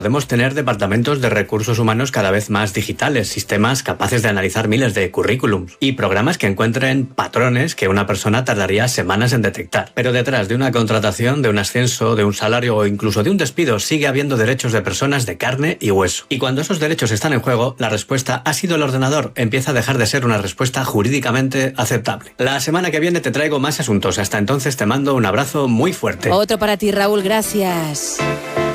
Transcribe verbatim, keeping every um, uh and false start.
Podemos tener departamentos de recursos humanos cada vez más digitales, sistemas capaces de analizar miles de currículums y programas que encuentren patrones que una persona tardaría semanas en detectar. Pero detrás de una contratación, de un ascenso, de un salario o incluso de un despido sigue habiendo derechos de personas de carne y hueso. Y cuando esos derechos están en juego, la respuesta ha sido el ordenador. Empieza a dejar de ser una respuesta jurídicamente aceptable. La semana que viene te traigo más asuntos. Hasta entonces te mando un abrazo muy fuerte. Otro para ti, Raúl. Gracias.